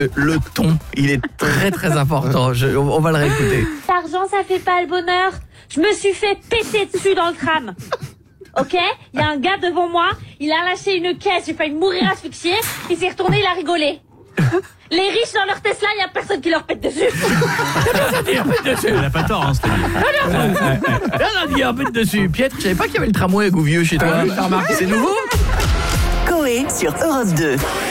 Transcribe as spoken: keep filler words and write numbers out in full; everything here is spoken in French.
Le ton, il est très très important. Je, on, on va le réécouter. L'argent, ça fait pas le bonheur. Je me suis fait péter dessus dans le tram. Ok, il y a un gars devant moi, il a lâché une caisse, j'ai failli mourir asphyxié, il s'est retourné, il a rigolé. Les riches dans leur Tesla, il n'y a personne qui leur pète dessus. Elle n'a pas tort, hein, c'est Elle a dit un peu de dessus. Pietre, je savais pas qu'il y avait le tramway à Gouvieux chez toi. T'as remarqué, c'est nouveau. Coé sur Europe deux.